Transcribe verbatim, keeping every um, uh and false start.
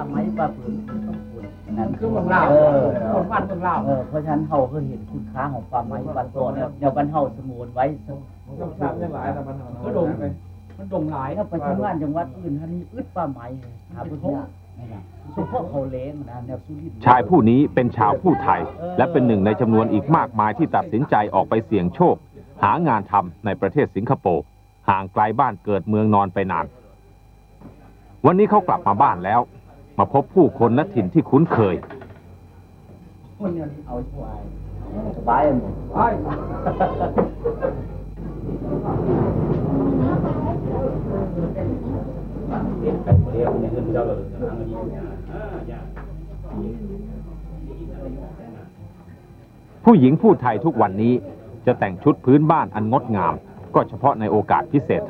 ไม้ป่าเผือกต้องปลูกนั่นคือเมืองลาวคนบ้านเมืองลาวเพราะฉะนั้นเฮาก็เห็นคุณค่าของป่าไม้บ้านโตเนี่ยเดี๋ยวบ้านเฮาสงวนไว้ต้องสร้างยังหลายแต่มันคือดงมันดงหลายถ้าไปทำงานจังหวัดอื่นท่านนี้อึดป่าไม้หาบ่ได้เฉพาะเขาเล้งนะแนวสุรินทร์ชายผู้นี้เป็นชาวผู้ไทยและเป็นหนึ่งในจำนวนอีกมากมายที่ตัดสินใจออกไปเสี่ยงโชคหางานทำในประเทศสิงคโปร์ห่างไกลบ้านเกิดเมืองนอนไปนานวันนี้เขากลับมาบ้านแล้วมาพบผู้คนและถิ่นที่คุ้นเคยคนนี้เอาสบายสบายหมดไปผู้หญิงผู้ไทยทุกวันนี้จะแต่งชุดพื้นบ้านอันงดงามก็เฉพาะในโอกาสพิเศษ